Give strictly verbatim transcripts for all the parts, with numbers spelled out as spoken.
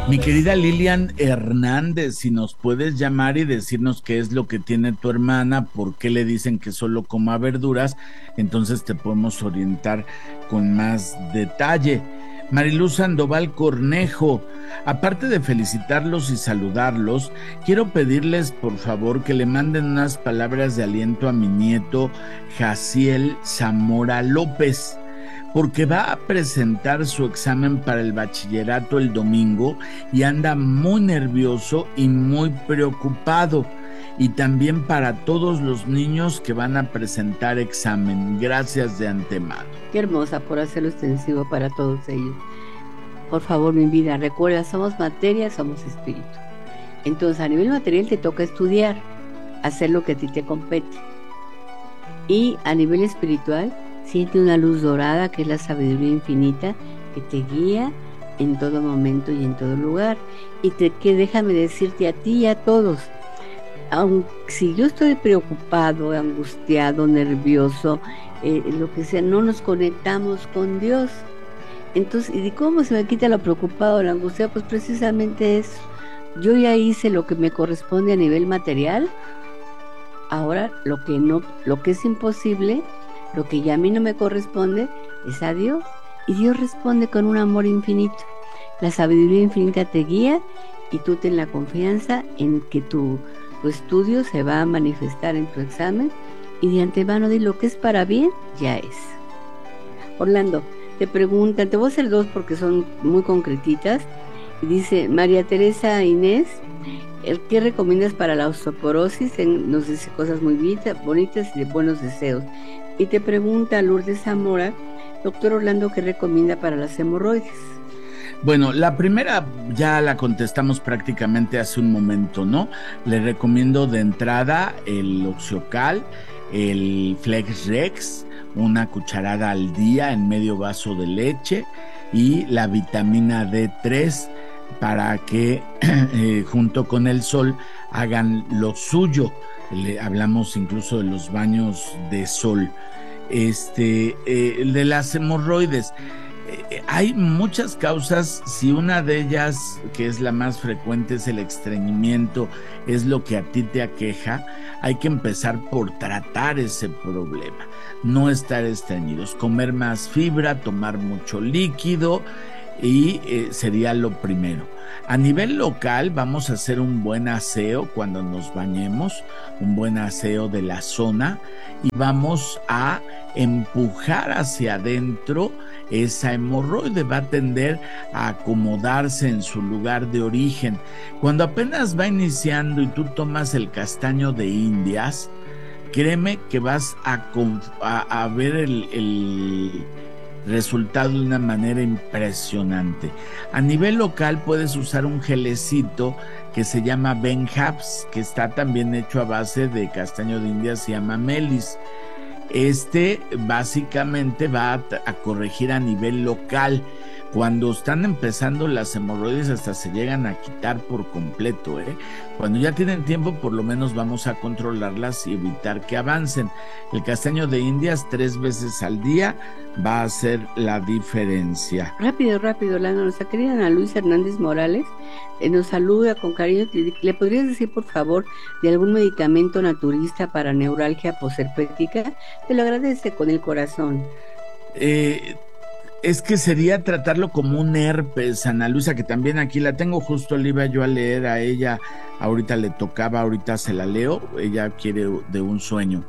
Mi querida Lilian Hernández, si nos puedes llamar y decirnos qué es lo que tiene tu hermana, por qué le dicen que solo coma verduras, entonces te podemos orientar con más detalle. Mariluz Sandoval Cornejo, aparte de felicitarlos y saludarlos, quiero pedirles por favor que le manden unas palabras de aliento a mi nieto Jaciel Zamora López, porque va a presentar su examen para el bachillerato el domingo y anda muy nervioso y muy preocupado. Y también para todos los niños que van a presentar examen. Gracias de antemano. Qué hermosa por hacerlo extensivo para todos ellos. Por favor, mi vida, recuerda, somos materia, somos espíritu. Entonces, a nivel material te toca estudiar, hacer lo que a ti te compete. Y a nivel espiritual, siente una luz dorada que es la sabiduría infinita que te guía en todo momento y en todo lugar. Y te, que déjame decirte a ti y a todos, aun si yo estoy preocupado, angustiado, nervioso, eh, lo que sea, no nos conectamos con Dios. Entonces, ¿y cómo se me quita lo preocupado, la angustia? Pues precisamente eso. Yo ya hice lo que me corresponde a nivel material. Ahora lo que no, lo que es imposible, lo que ya a mí no me corresponde, es a Dios. Y Dios responde con un amor infinito. La sabiduría infinita te guía y tú ten la confianza en que tu, tu estudio se va a manifestar en tu examen y de antemano di lo que es para bien, ya es. Orlando, te preguntan, te voy a hacer dos porque son muy concretitas. Y dice María Teresa Inés, ¿el qué recomiendas para la osteoporosis? Nos dice cosas muy bonitas y de buenos deseos. Y te pregunta Lourdes Zamora, doctor Orlando, ¿qué recomienda para las hemorroides? Bueno, la primera ya la contestamos prácticamente hace un momento, ¿no? Le recomiendo de entrada el Oxiocal, el FlexRex, una cucharada al día en medio vaso de leche, y la vitamina D tres para que eh, junto con el sol hagan lo suyo. Le hablamos incluso de los baños de sol. Este, eh, de las hemorroides. Eh, hay muchas causas. Si una de ellas, que es la más frecuente, es el estreñimiento, es lo que a ti te aqueja, hay que empezar por tratar ese problema. No estar estreñidos, comer más fibra, tomar mucho líquido, y eh, sería lo primero. A nivel local vamos a hacer un buen aseo cuando nos bañemos, un buen aseo de la zona, y vamos a empujar hacia adentro esa hemorroide. Va a tender a acomodarse en su lugar de origen. Cuando apenas va iniciando y tú tomas el castaño de Indias, créeme que vas a, a, a ver el, el resultado de una manera impresionante. A nivel local puedes usar un gelecito que se llama Benhabs, que está también hecho a base de castaño de India, se llama Melis. Este básicamente va a, a corregir a nivel local. Cuando están empezando las hemorroides hasta se llegan a quitar por completo, ¿eh? Cuando ya tienen tiempo, por lo menos vamos a controlarlas y evitar que avancen. El castaño de Indias tres veces al día va a hacer la diferencia. Rápido, rápido, Lana. Nuestra querida Ana Luisa Hernández Morales eh, nos saluda con cariño. ¿Le podrías decir, por favor, de algún medicamento naturista para neuralgia posherpética? Te lo agradece con el corazón. Eh... Es que sería tratarlo como un herpes, Ana Luisa, que también aquí la tengo, justo le iba yo a leer a ella, ahorita le tocaba, ahorita se la leo, ella quiere de un sueño.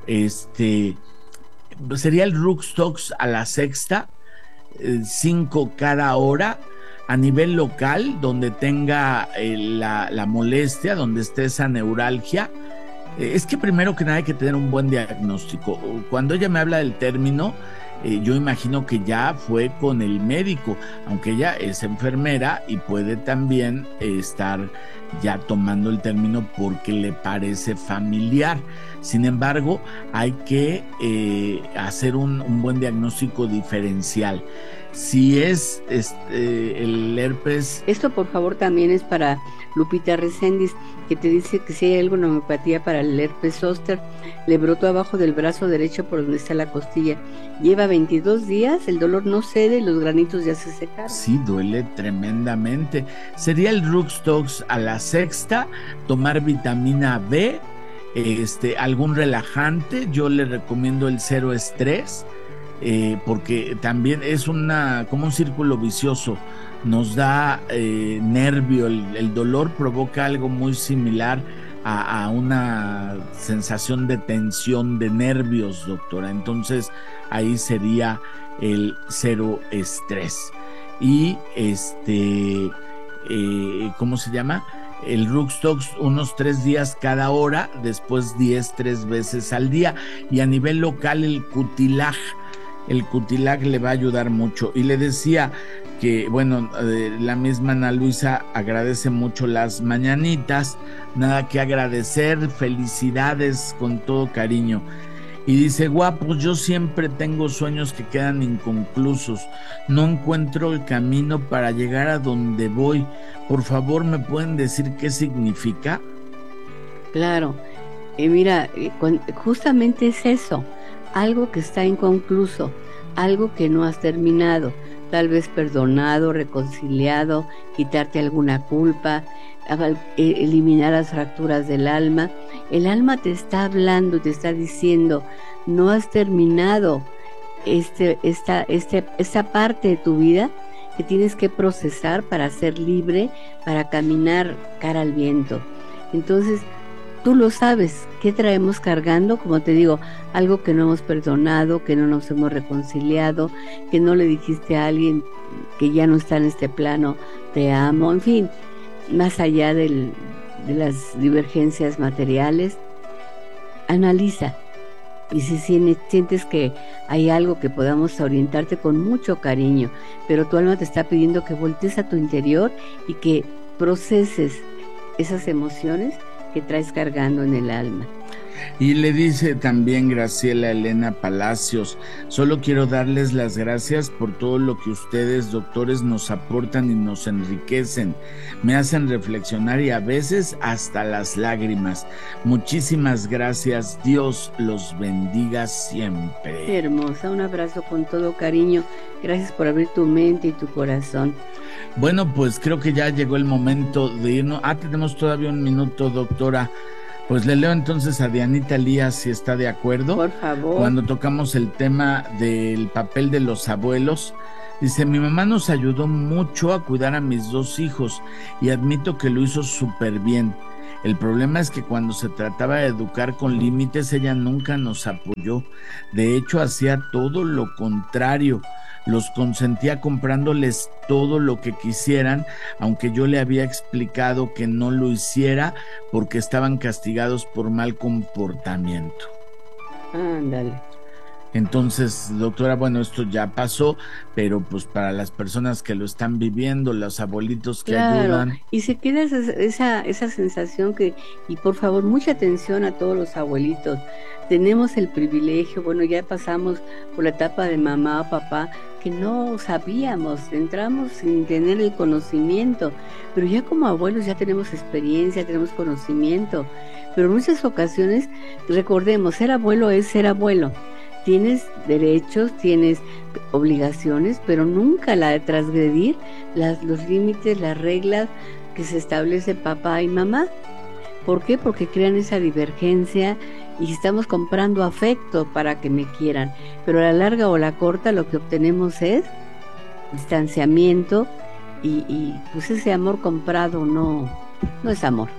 Este, sería el Ruxtox a la sexta, eh, cinco cada hora, a nivel local, donde tenga eh, la, la molestia, donde esté esa neuralgia. Eh, es que primero que nada hay que tener un buen diagnóstico. Cuando ella me habla del término, Eh, yo imagino que ya fue con el médico, aunque ella es enfermera y puede también eh, estar ya tomando el término porque le parece familiar. Sin embargo, hay que eh, hacer un, un buen diagnóstico diferencial. si es este, el herpes. Esto por favor también es para Lupita Reséndiz, que te dice que si hay alguna homeopatía para el herpes zóster. Le brotó abajo del brazo derecho por donde está la costilla. Lleva veintidós días, el dolor no cede y los granitos ya se secaron. Sí, duele tremendamente. Sería el Rux-Tox a la sexta, tomar vitamina B, este, algún relajante. Yo le recomiendo el cero estrés, eh, porque también es una como un círculo vicioso. Nos da eh, nervio, el, el dolor provoca algo muy similar a, a una sensación de tensión de nervios, doctora. Entonces ahí sería el cero estrés. Y este, eh, ¿cómo se llama? El Rux-Tox unos tres días cada hora, después diez, tres veces al día. Y a nivel local el Cutilag, el Cutilag le va a ayudar mucho. Y le decía que, bueno, eh, la misma Ana Luisa agradece mucho las mañanitas, nada que agradecer, felicidades con todo cariño. Y dice, guapos, yo siempre tengo sueños que quedan inconclusos, no encuentro el camino para llegar a donde voy, por favor, ¿me pueden decir qué significa? Claro, eh, mira, eh, justamente es eso, algo que está inconcluso, algo que no has terminado, tal vez perdonado, reconciliado, quitarte alguna culpa, eliminar las fracturas del alma. El alma te está hablando, te está diciendo, no has terminado este, esta, este, esta parte de tu vida que tienes que procesar para ser libre, para caminar cara al viento. Entonces, tú lo sabes, ¿qué traemos cargando? Como te digo, algo que no hemos perdonado, que no nos hemos reconciliado, que no le dijiste a alguien que ya no está en este plano, te amo, en fin, más allá del, de las divergencias materiales, analiza. Y si sientes que hay algo que podamos orientarte con mucho cariño, pero tu alma te está pidiendo que voltees a tu interior y que proceses esas emociones que traes cargando en el alma. Y le dice también Graciela Elena Palacios, solo quiero darles las gracias por todo lo que ustedes, doctores, nos aportan y nos enriquecen, me hacen reflexionar y a veces hasta las lágrimas. Muchísimas gracias, Dios los bendiga siempre. Qué hermosa, un abrazo con todo cariño, gracias por abrir tu mente y tu corazón. Bueno, pues creo que ya llegó el momento de irnos. Ah, tenemos todavía un minuto, doctora. Pues le leo entonces a Dianita Elías si está de acuerdo. Por favor. Cuando tocamos el tema del papel de los abuelos, dice, mi mamá nos ayudó mucho a cuidar a mis dos hijos y admito que lo hizo súper bien. El problema es que cuando se trataba de educar con límites, ella nunca nos apoyó. De hecho, hacía todo lo contrario. Los consentía comprándoles todo lo que quisieran, aunque yo le había explicado que no lo hiciera porque estaban castigados por mal comportamiento. Ándale. Entonces, doctora, bueno, esto ya pasó, pero pues para las personas que lo están viviendo, los abuelitos que claro, ayudan. Y se queda esa, esa, esa sensación que, y por favor, mucha atención a todos los abuelitos. Tenemos el privilegio, bueno, ya pasamos por la etapa de mamá o papá, que no sabíamos, entramos sin tener el conocimiento, pero ya como abuelos ya tenemos experiencia, tenemos conocimiento, pero en muchas ocasiones, recordemos, ser abuelo es ser abuelo. Tienes derechos, tienes obligaciones, pero nunca la de transgredir las, los límites, las reglas que se establece papá y mamá. ¿Por qué? Porque crean esa divergencia y estamos comprando afecto para que me quieran, pero a la larga o la corta lo que obtenemos es distanciamiento y, y pues ese amor comprado no, no es amor.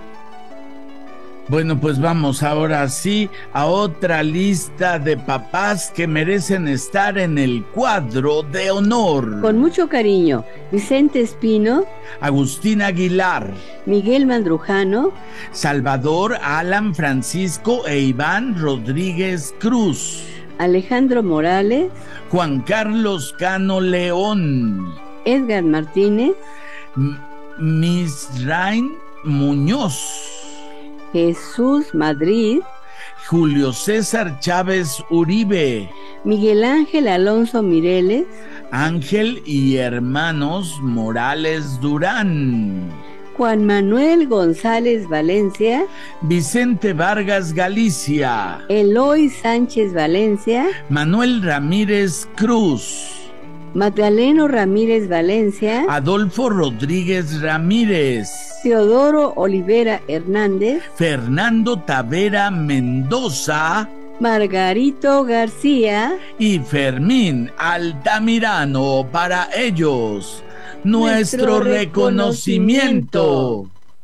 Bueno, pues vamos ahora sí a otra lista de papás que merecen estar en el cuadro de honor. Con mucho cariño, Vicente Espino, Agustín Aguilar, Miguel Mandrujano, Salvador Alan Francisco e Iván Rodríguez Cruz, Alejandro Morales, Juan Carlos Cano León, Edgar Martínez, M- Misrain Muñoz, Jesús Madrid, Julio César Chávez Uribe, Miguel Ángel Alonso Mireles, Ángel y Hermanos Morales Durán, Juan Manuel González Valencia, Vicente Vargas Galicia, Eloy Sánchez Valencia, Manuel Ramírez Cruz, Magdaleno Ramírez Valencia, Adolfo Rodríguez Ramírez, Teodoro Olivera Hernández, Fernando Tavera Mendoza Margarito García y Fermín Altamirano. Para ellos, nuestro, nuestro reconocimiento. reconocimiento.